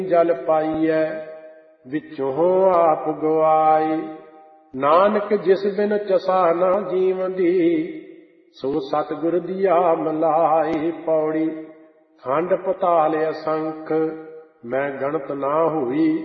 ਜਲ ਪਾਈਐ ਵਿੱਚੋਂ ਆਪ ਗਵਾਈ। ਨਾਨਕ ਜਿਸ ਬਿਨ ਚਸਾ ਨਾ ਜੀਵਦੀ ਸੋ ਸਤਿਗੁਰ ਦੀਆ ਮਲਾਈ। ਪੌੜੀ ਖੰਡ ਪਤਾਲ ਅਸੰਖ ਮੈਂ ਗਣਤ ਨਾ ਹੋਈ।